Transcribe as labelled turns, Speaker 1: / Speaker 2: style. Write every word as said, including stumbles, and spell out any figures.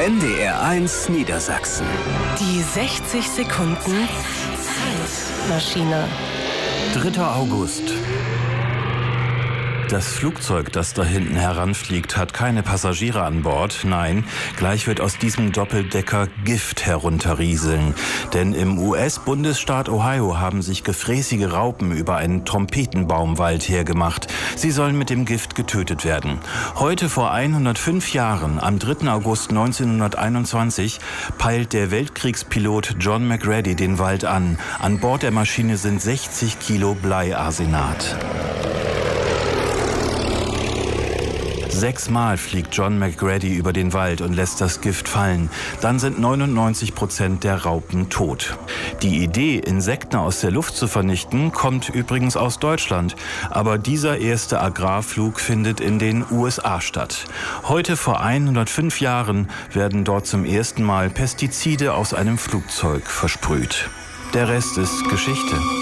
Speaker 1: N D R eins Niedersachsen.
Speaker 2: Die sechzig Sekunden Zeitmaschine.
Speaker 3: dritter August. Das Flugzeug, das da hinten heranfliegt, hat keine Passagiere an Bord. Nein, gleich wird aus diesem Doppeldecker Gift herunterrieseln. Denn im U S-Bundesstaat Ohio haben sich gefräßige Raupen über einen Trompetenbaumwald hergemacht. Sie sollen mit dem Gift getötet werden. Heute vor hundertfünf Jahren, am dritten August neunzehnhunderteinundzwanzig, peilt der Weltkriegspilot John McGrady den Wald an. An Bord der Maschine sind sechzig Kilo Bleiarsenat. Sechsmal fliegt John McGrady über den Wald und lässt das Gift fallen. Dann sind neunundneunzig Prozent der Raupen tot. Die Idee, Insekten aus der Luft zu vernichten, kommt übrigens aus Deutschland. Aber dieser erste Agrarflug findet in den U S A statt. Heute vor hundertfünf Jahren werden dort zum ersten Mal Pestizide aus einem Flugzeug versprüht. Der Rest ist Geschichte.